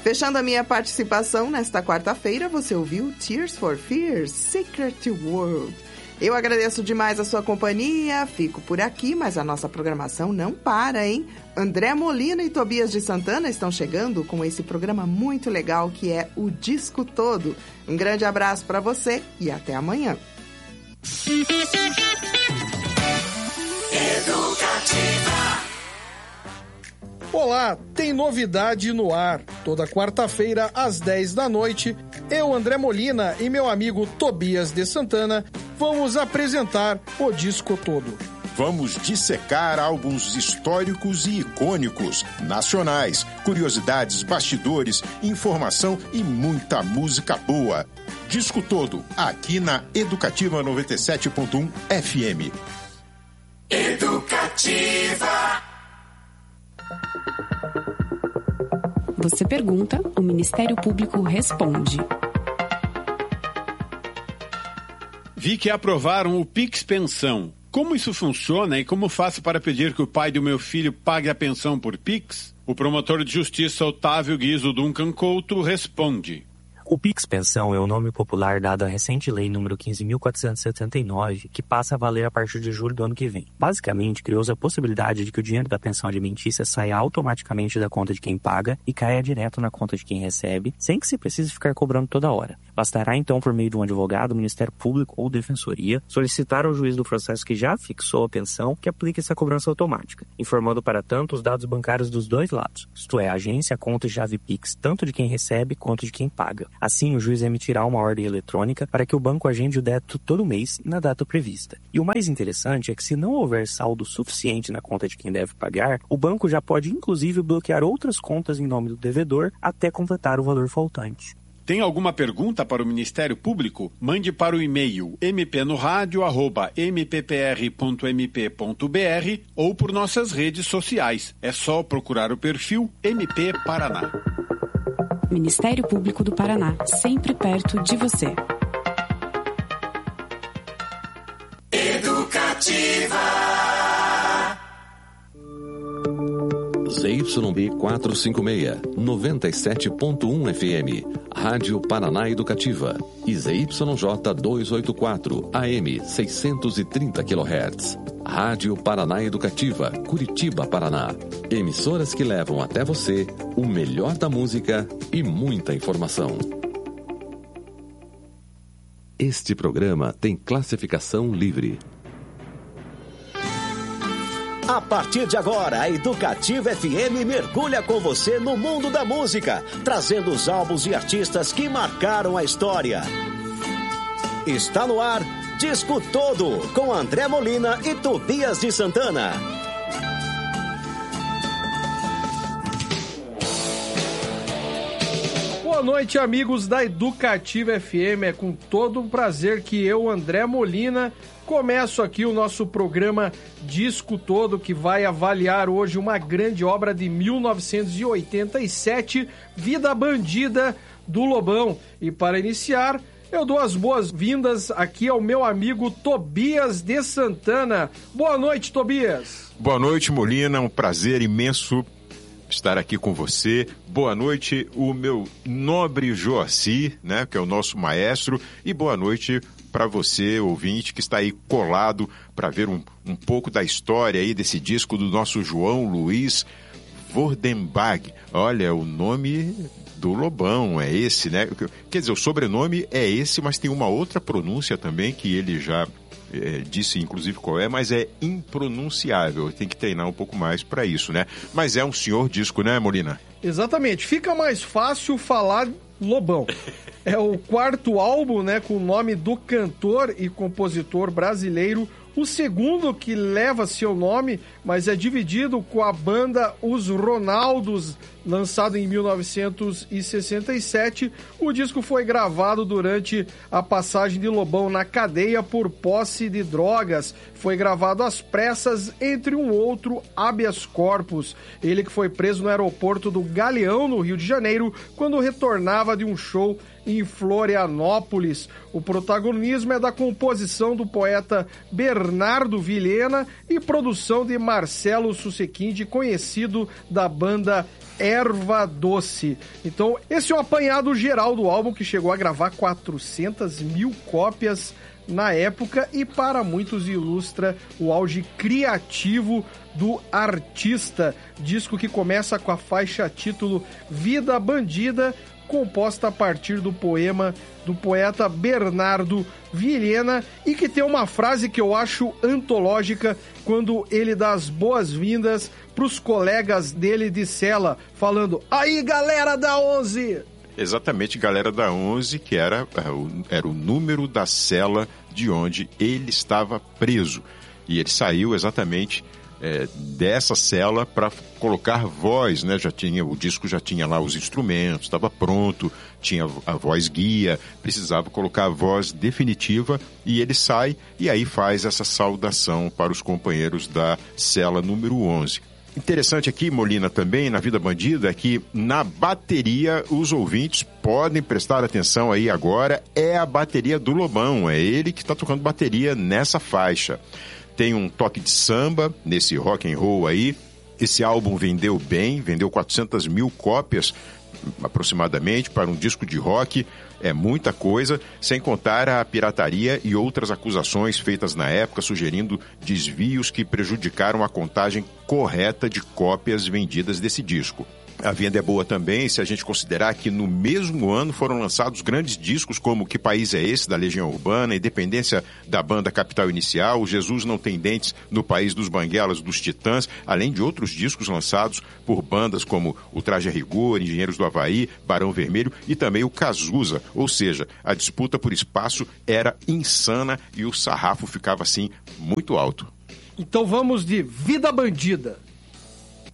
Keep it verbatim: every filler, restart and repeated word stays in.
Fechando a minha participação nesta quarta-feira, você ouviu Tears for Fears, Secret World. Eu agradeço demais a sua companhia, fico por aqui, mas a nossa programação não para, hein? André Molina e Tobias de Santana estão chegando com esse programa muito legal que é o Disco Todo. Um grande abraço para você e até amanhã. Educativa. Olá, tem novidade no ar. Toda quarta-feira, às dez da noite, eu, André Molina e meu amigo Tobias de Santana vamos apresentar o Disco Todo. Vamos dissecar álbuns históricos e icônicos, nacionais, curiosidades, bastidores, informação e muita música boa. Disco Todo, aqui na Educativa noventa e sete ponto um F M. Educativa. Você pergunta, o Ministério Público responde. Vi que aprovaram o Pix Pensão. Como isso funciona e como faço para pedir que o pai do meu filho pague a pensão por Pix? O promotor de justiça Otávio Guizo Duncan Couto responde. O Pix Pensão é o nome popular dado à recente lei número quinze mil quatrocentos e setenta e nove, que passa a valer a partir de julho do ano que vem. Basicamente, criou-se a possibilidade de que o dinheiro da pensão alimentícia saia automaticamente da conta de quem paga e caia direto na conta de quem recebe, sem que se precise ficar cobrando toda hora. Bastará então, por meio de um advogado, Ministério Público ou Defensoria, solicitar ao juiz do processo que já fixou a pensão que aplique essa cobrança automática, informando para tanto os dados bancários dos dois lados, isto é, a agência, a conta e chave Pix, tanto de quem recebe quanto de quem paga. Assim, o juiz emitirá uma ordem eletrônica para que o banco agende o débito todo mês na data prevista. E o mais interessante é que, se não houver saldo suficiente na conta de quem deve pagar, o banco já pode inclusive bloquear outras contas em nome do devedor até completar o valor faltante. Tem alguma pergunta para o Ministério Público? Mande para o e-mail m p no rádio arroba m p p r ponto m p ponto b r ou por nossas redes sociais. É só procurar o perfil M P Paraná. Ministério Público do Paraná, sempre perto de você. Educativa. Z Y B quatrocentos e cinquenta e seis, noventa e sete ponto um F M, Rádio Paraná Educativa, e Z Y J duzentos e oitenta e quatro, A M seiscentos e trinta quilohertz, Rádio Paraná Educativa, Curitiba, Paraná. Emissoras que levam até você o melhor da música e muita informação. Este programa tem classificação livre. A partir de agora, a Educativa F M mergulha com você no mundo da música, trazendo os álbuns e artistas que marcaram a história. Está no ar, Disco Todo, com André Molina e Tobias de Santana. Boa noite, amigos da Educativa F M. É com todo o prazer que eu, André Molina, começo aqui o nosso programa Disco Todo, que vai avaliar hoje uma grande obra de mil novecentos e oitenta e sete, Vida Bandida, do Lobão. E para iniciar, eu dou as boas-vindas aqui ao meu amigo Tobias de Santana. Boa noite, Tobias. Boa noite, Molina. Um prazer imenso estar aqui com você. Boa noite, o meu nobre Joaci, né, que é o nosso maestro. E boa noite para você, ouvinte, que está aí colado para ver um, um pouco da história aí desse disco do nosso João Luiz Vordenbach. Olha, o nome do Lobão é esse, né? Quer dizer, o sobrenome é esse, mas tem uma outra pronúncia também que ele já é, disse, inclusive, qual é, mas é impronunciável. Tem que treinar um pouco mais para isso, né? Mas é um senhor disco, né, Molina? Exatamente. Fica mais fácil falar Lobão. É o quarto álbum, né, com o nome do cantor e compositor brasileiro, o segundo que leva seu nome, mas é dividido com a banda Os Ronaldos, lançado em mil novecentos e sessenta e sete. O disco foi gravado durante a passagem de Lobão na cadeia por posse de drogas. Foi gravado às pressas, entre um outro habeas corpus. Ele que foi preso no aeroporto do Galeão, no Rio de Janeiro, quando retornava de um show em Florianópolis. O protagonismo é da composição do poeta Bernardo Vilhena e produção de Marcelo Susequinde, conhecido da banda Erva Doce. Então, esse é um apanhado geral do álbum, que chegou a gravar quatrocentas mil cópias na época e para muitos ilustra o auge criativo do artista. Disco que começa com a faixa título Vida Bandida, composta a partir do poema do poeta Bernardo Vilhena, e que tem uma frase que eu acho antológica quando ele dá as boas-vindas para os colegas dele de cela, falando: aí galera da onze! Exatamente, galera da onze, que era, era o número da cela de onde ele estava preso. E ele saiu exatamente é, dessa cela para colocar voz, né? Já tinha, o disco já tinha lá os instrumentos, estava pronto, tinha a voz guia, precisava colocar a voz definitiva, e ele sai e aí faz essa saudação para os companheiros da cela número onze. Interessante aqui, Molina, também, na Vida Bandida, é que na bateria os ouvintes podem prestar atenção aí agora, é a bateria do Lobão, é ele que está tocando bateria nessa faixa. Tem um toque de samba nesse rock and roll aí. Esse álbum vendeu bem, vendeu quatrocentas mil cópias aproximadamente para um disco de rock. É muita coisa, sem contar a pirataria e outras acusações feitas na época, sugerindo desvios que prejudicaram a contagem correta de cópias vendidas desse disco. A venda é boa também se a gente considerar que no mesmo ano foram lançados grandes discos como Que País é Esse, da Legião Urbana, Independência da banda Capital Inicial, Jesus Não Tem Dentes, No País dos Banguelas, dos Titãs, além de outros discos lançados por bandas como o Traje a Rigor, Engenheiros do Havaí, Barão Vermelho e também o Cazuza. Ou seja, a disputa por espaço era insana e o sarrafo ficava assim muito alto. Então vamos de Vida Bandida.